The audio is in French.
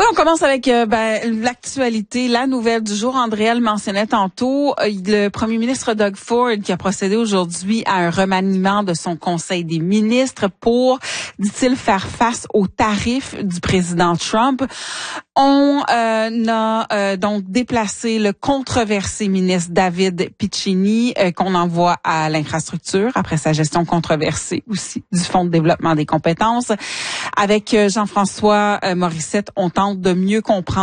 On commence avec l'actualité, la nouvelle du jour. Andréa le mentionnait tantôt, le premier ministre Doug Ford qui a procédé aujourd'hui à un remaniement de son conseil des ministres pour, dit-il, faire face aux tarifs du président Trump. On a donc déplacé le controversé ministre David Piccini qu'on envoie à l'infrastructure après sa gestion controversée aussi du Fonds de développement des compétences. Avec Jean-François Morissette, on tente de mieux comprendre